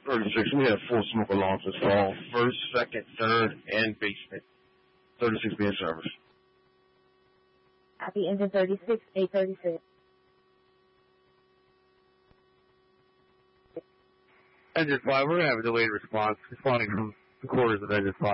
36, we have 4 smoke alarms installed. First, second, third, and basement. 36 being serviced. Copy, engine 36, 836. Engine 5, we're going to have a delayed response, responding from the quarters of Engine 5.